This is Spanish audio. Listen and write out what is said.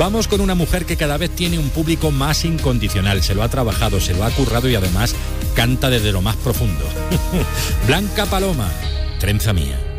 Vamos con una mujer que cada vez tiene un público más incondicional. Se lo ha trabajado, se lo ha currado y además canta desde lo más profundo. Blanca Paloma, Trenza Mía.